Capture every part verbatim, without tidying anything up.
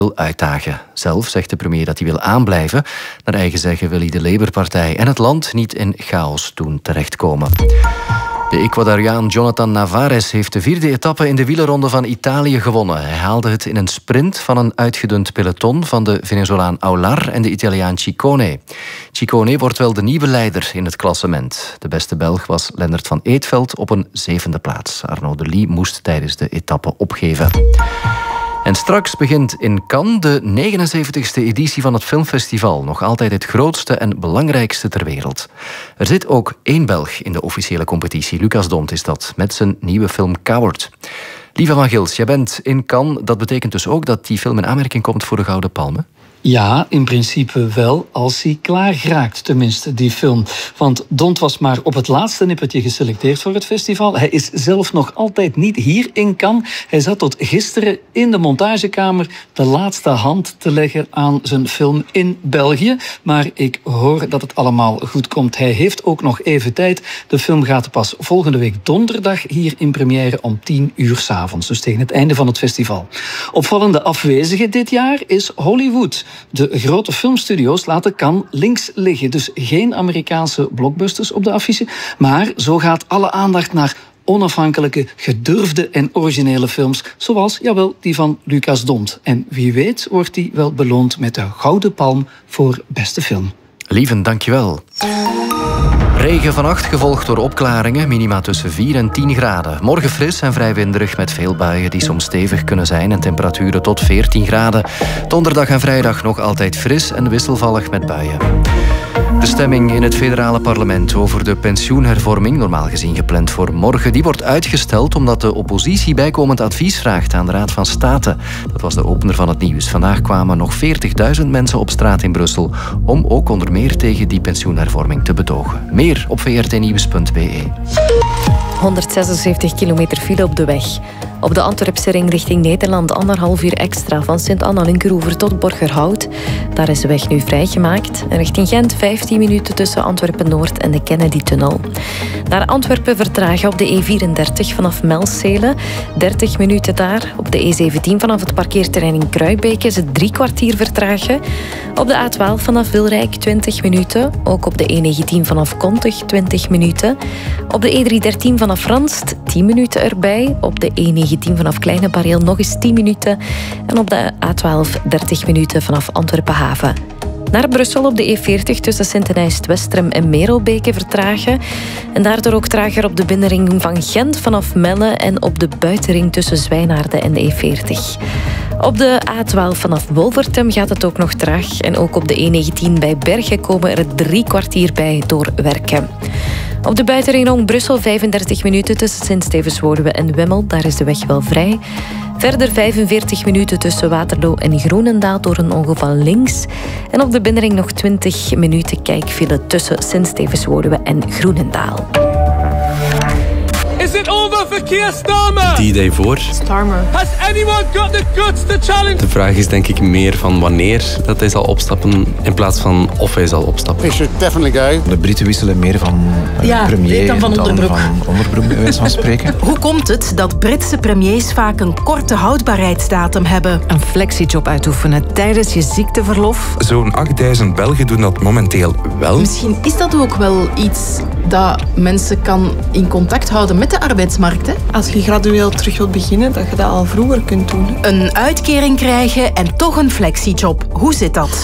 wil uitdagen. Zelf zegt de premier dat hij wil aanblijven. Naar eigen zeggen wil hij de Labour-partij en het land niet in chaos doen terechtkomen. De Ecuadoriaan Jonathan Navarez heeft de vierde etappe in de wielerronde van Italië gewonnen. Hij haalde het in een sprint van een uitgedund peloton van de Venezolaan Aular en de Italiaan Ciccone. Ciccone wordt wel de nieuwe leider in het klassement. De beste Belg was Lennart van Eetveld op een zevende plaats. Arnaud de Lie moest tijdens de etappe opgeven. En straks begint in Cannes de negenenzeventigste editie van het filmfestival. Nog altijd het grootste en belangrijkste ter wereld. Er zit ook één Belg in de officiële competitie. Lucas D'Hondt is dat, met zijn nieuwe film Coward. Lieve van Gils, jij bent in Cannes. Dat betekent dus ook dat die film in aanmerking komt voor de Gouden Palme? Ja, in principe wel, als hij klaar geraakt, tenminste, die film. Want D'Hondt was maar op het laatste nippertje geselecteerd voor het festival. Hij is zelf nog altijd niet hier in Cannes. Hij zat tot gisteren in de montagekamer de laatste hand te leggen aan zijn film in België. Maar ik hoor dat het allemaal goed komt. Hij heeft ook nog even tijd. De film gaat pas volgende week donderdag hier in première om tien uur 's avonds. Dus tegen het einde van het festival. Opvallende afwezige dit jaar is Hollywood. De grote filmstudio's laten Cannes links liggen. Dus geen Amerikaanse blockbusters op de affiche. Maar zo gaat alle aandacht naar onafhankelijke, gedurfde en originele films. Zoals, jawel, die van Lucas D'Hondt. En wie weet wordt die wel beloond met de Gouden Palm voor beste film. Lieven, dankjewel. Regen vannacht, gevolgd door opklaringen. Minima tussen vier en tien graden. Morgen fris en vrij winderig met veel buien die soms stevig kunnen zijn en temperaturen tot veertien graden. Donderdag en vrijdag nog altijd fris en wisselvallig met buien. De stemming in het federale parlement over de pensioenhervorming, normaal gezien gepland voor morgen, die wordt uitgesteld omdat de oppositie bijkomend advies vraagt aan de Raad van State. Dat was de opener van het nieuws. Vandaag kwamen nog veertigduizend mensen op straat in Brussel om ook onder meer tegen die pensioenhervorming te betogen. Meer op v r t nieuws punt b e. honderdzesenzeventig kilometer file op de weg. Op de Antwerpse ring richting Nederland anderhalf uur extra van Sint-Anna-Linkeroever tot Borgerhout. Daar is de weg nu vrijgemaakt. En richting Gent vijftien minuten tussen Antwerpen-Noord en de Kennedy-tunnel. Naar Antwerpen vertragen op de E vierendertig vanaf Melszelen. dertig minuten daar. Op de E zeventien vanaf het parkeerterrein in Kruijbeek is het drie kwartier vertragen. Op de A twaalf vanaf Wilrijk twintig minuten. Ook op de E negentien vanaf Kontig twintig minuten. Op de E driehonderddertien vanaf Franst tien minuten erbij. Op de E negentien vanaf Kleine Bareel nog eens tien minuten. En op de A twaalf dertig minuten vanaf Antwerpen-Haven. Naar Brussel op de E veertig tussen Sint-Nijst-Westrem en Merelbeke vertragen. En daardoor ook trager op de binnenring van Gent vanaf Melle en op de buitenring tussen Zwijnaarden en de E veertig. Op de A twaalf vanaf Wolvertem gaat het ook nog traag. En ook op de E negentien bij Bergen komen er drie kwartier bij door werken. Op de buitenring rond Brussel vijfendertig minuten tussen Sint-Stevens-Woluwe en Wemmel. Daar is de weg wel vrij. Verder vijfenveertig minuten tussen Waterloo en Groenendaal door een ongeval links. En op de binnenring nog twintig minuten kijkfile tussen Sint-Stevens-Woluwe en Groenendaal. Is it over for Keir Starmer? Die idee voor. Starmer. Has anyone got the guts to challenge? De vraag is denk ik meer van wanneer dat hij zal opstappen in plaats van of hij zal opstappen. He should definitely go. De Britten wisselen meer van uh, ja, premier dan van dan onderbroek. van onderbroek, bij wijze van spreken. Hoe komt het dat Britse premiers vaak een korte houdbaarheidsdatum hebben? Een flexiejob uitoefenen tijdens je ziekteverlof. Zo'n achtduizend Belgen doen dat momenteel wel. Misschien is dat ook wel iets dat mensen kan in contact houden met de arbeidsmarkt. Hè? Als je gradueel terug wilt beginnen, dat je dat al vroeger kunt doen. Hè? Een uitkering krijgen en toch een flexiejob. Hoe zit dat?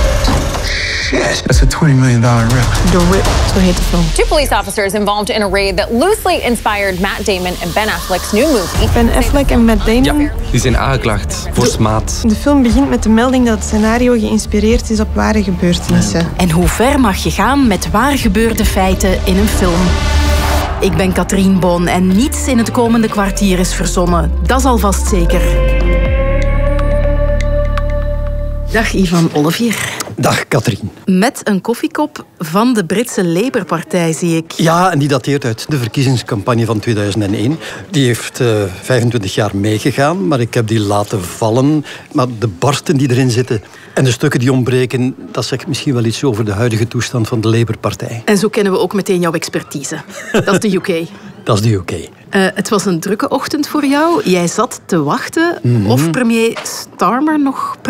Shit, that's a twinty million dollar rip. The Rip, zo heet de film. Two police officers involved in a raid that loosely inspired Matt Damon and Ben Affleck's new movie. Ben Affleck en Matt Damon. Ja, die zijn aangeklaagd voor smaad. De film begint met de melding dat het scenario geïnspireerd is op ware gebeurtenissen. En hoe ver mag je gaan met waar gebeurde feiten in een film? Ik ben Katrien Boon en niets in het komende kwartier is verzonnen. Dat is alvast zeker. Dag Ivan Olivier. Dag Katrien. Met een koffiekop van de Britse Labour-partij, zie ik. Ja, en die dateert uit de verkiezingscampagne van tweeduizend één. Die heeft uh, vijfentwintig jaar meegegaan, maar ik heb die laten vallen. Maar de barsten die erin zitten en de stukken die ontbreken, dat zegt misschien wel iets over de huidige toestand van de Labour-partij. En zo kennen we ook meteen jouw expertise. Dat is de U K. Dat is de U K. Uh, het was een drukke ochtend voor jou. Jij zat te wachten Mm-hmm. of premier Starmer nog